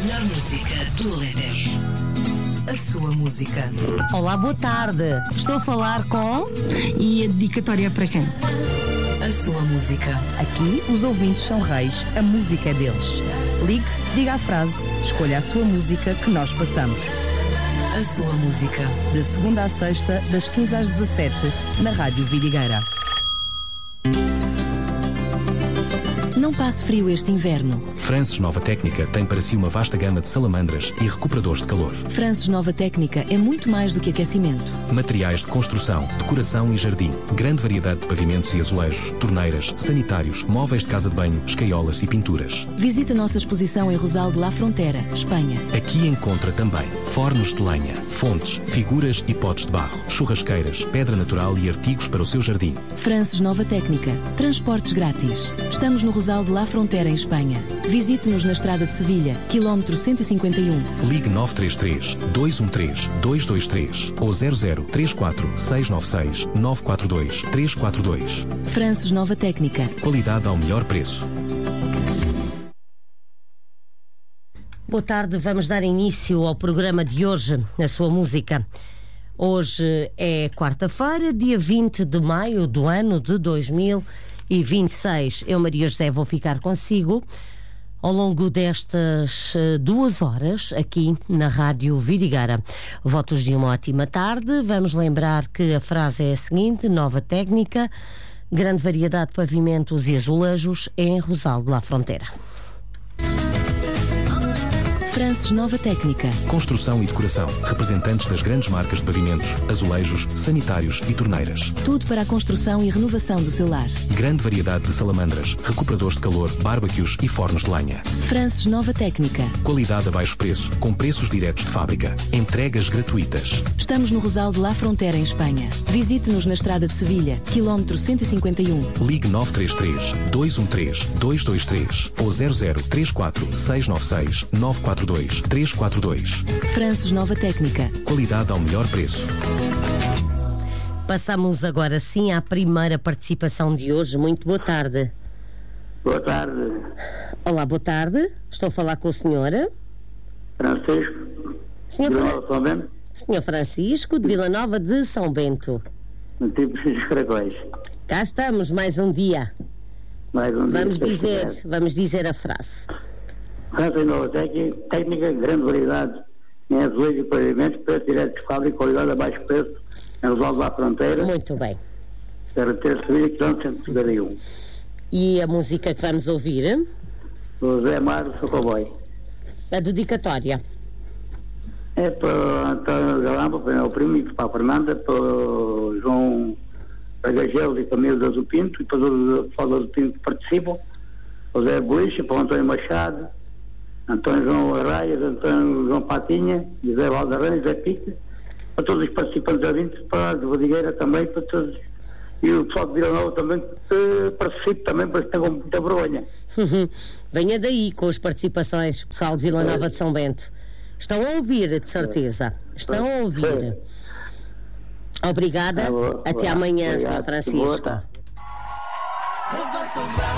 melhor música do Alentejo. A sua música. Olá, boa tarde. Estou a falar com... E a dedicatória é para quem? A sua música. Aqui, os ouvintes são reis, a música é deles. Ligue, diga a frase, escolha a sua música que nós passamos. A sua música. De segunda à sexta, das 15 às 17, na Rádio Vidigueira. Não passe frio este inverno. Frances Nova Técnica tem para si uma vasta gama de salamandras e recuperadores de calor. Frances Nova Técnica é muito mais do que aquecimento. Materiais de construção, decoração e jardim. Grande variedade de pavimentos e azulejos, torneiras, sanitários, móveis de casa de banho, escaiolas e pinturas. Visite a nossa exposição em Rosal de La Frontera, Espanha. Aqui encontra também fornos de lenha, fontes, figuras e potes de barro, churrasqueiras, pedra natural e artigos para o seu jardim. Frances Nova Técnica. Transportes grátis. Estamos no Rosal de La Frontera, em Espanha. Visite-nos na Estrada de Sevilha, quilómetro 151. Ligue 933 213 223 ou 0034 696 942 342. Frances Nova Técnica. Qualidade ao melhor preço. Boa tarde, vamos dar início ao programa de hoje, a sua música. Hoje é quarta-feira, dia 20 de maio do ano de 2026. Eu, Maria José, vou ficar consigo ao longo destas 2 horas aqui na Rádio Vidigueira. Votos de uma ótima tarde. Vamos lembrar que a frase é a seguinte: Nova Técnica, grande variedade de pavimentos e azulejos em Rosal de La Frontera. Frances Nova Técnica. Construção e decoração. Representantes das grandes marcas de pavimentos, azulejos, sanitários e torneiras. Tudo para a construção e renovação do seu lar. Grande variedade de salamandras, recuperadores de calor, barbecues e fornos de lenha. Frances Nova Técnica. Qualidade a baixo preço, com preços diretos de fábrica. Entregas gratuitas. Estamos no Rosal de La Frontera, em Espanha. Visite-nos na Estrada de Sevilha, quilómetro 151. Ligue 933 213 223 ou 0034 696 942 342. Frances Nova Técnica. Qualidade ao melhor preço. Passamos agora sim à primeira participação de hoje. Muito boa tarde. Boa tarde. Olá, boa tarde. Estou a falar com a senhora Francisco. Senhor, Vila Nova de São Bento. Senhor Francisco de Vila Nova de São Bento. No tipo de caracóis. Cá estamos, mais um dia. Mais um dia. Vamos dizer a frase. Frances Nova Técnica, grande variedade em azulejos e pavimentos, preço direto de fábrica, qualidade a baixo preço, em Rosal de La Frontera. Muito bem. Carretera de Sevilha, quilómetro 151. E a música que vamos ouvir? O Zé Mário, seu cowboy. A dedicatória. É para o António Galamba, para o meu primo, e para a Fernanda, para o João Agagel e Camilo de Azul Pinto, e para os Fósforos Azul Pinto que participam, o Zé Boicha, para o António Machado, António João Arraias, António João Patinha, José Valdarrães, José Pica, para todos os participantes ouvintes, para a Vidigueira também, para todos, e o pessoal de Vila Nova também, que participe também, para que tenham muita vergonha. Venha daí com as participações, pessoal de Vila Nova de São Bento. Estão a ouvir, de certeza. Estão a ouvir. Obrigada. Até amanhã, Sr. Francisco.